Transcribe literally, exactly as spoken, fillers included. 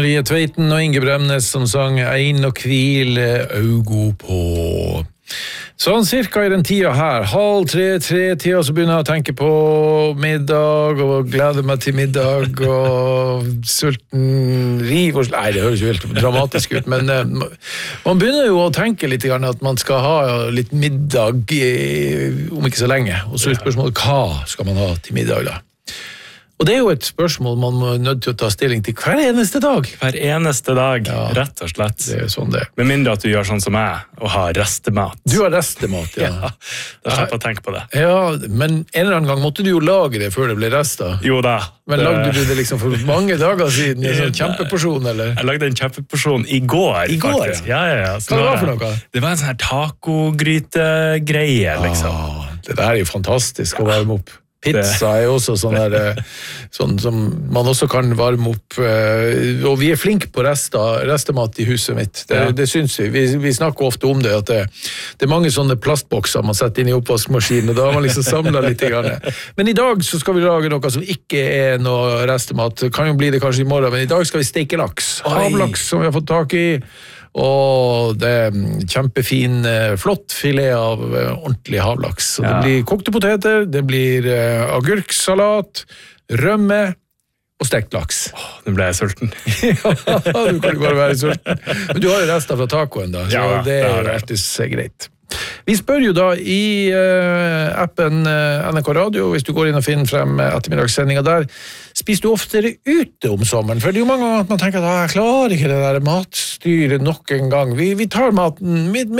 Marie Tveiten og Inge Bremnes som sang Ein og hvil augo på. Sånn cirka i den tida her, halv tre, tre tida, så begynner jeg å tenke på middag, og gleder meg til middag, og sulten riv og... Nei, det høres jo helt dramatisk ut, men uh, man begynner jo å tenke litt grann at man skal ha litt middag i, om ikke så lenge, og så er spørsmålet, hva skal man ha til middag da? Og det er jo et spørsmål man må nødt til å ta stilling til hver eneste dag. Hver eneste dag, ja, rett og slett. Det er sånn det. Med mindre at du gjør sånn som jeg, og har restemat. Du har restemat, ja. Ja, da slipper jeg å tenke på det. Ja, men en eller annen gang måtte du jo lage det før det ble rester. Jo da. Men det... lagde du det liksom for mange dager siden, en sånn kjempeporsjon, eller? Jeg lagde en kjempeporsjon i går, I går, faktisk. Ja, ja, ja. Hva var det for noe? Det var en sånn her tacogryte-greie, liksom. Ah, det der er jo fantastisk å varme opp. Pizza er jo også sånn der, sånn som man også kan varme opp, og vi er flinke på rester, restemat i huset mitt, det, ja. det synes vi. vi, vi snakker ofte om det, at det, det er mange sånne plastbokser man setter inn i oppvaskmaskinen, og da har man liksom samlet litt grann. Men i dag så skal vi lage noe som ikke er noe restemat, det kan jo bli det kanskje i morgen, men i dag skal vi steke laks, havlaks som vi har fått tak i, og det er kjempefin, flott filet av ordentlig havlaks. Så det ja. blir kokte poteter, det blir agurksalat, rømme og stekt laks. Åh, nå ble jeg sulten. Ja, du kan jo bare være sulten. Men du har jo rester fra tacoen da, så ja, det er jo alltid greit. Vi spør jo da i uh, appen uh, N R K Radio, hvis du går inn og finner frem ettermiddagssendinga der, spiser du oftere ute om sommeren? For det er jo mange ganger at man tenker at jeg klarer ikke det der matstyret nok en gang. Vi, vi tar maten med, med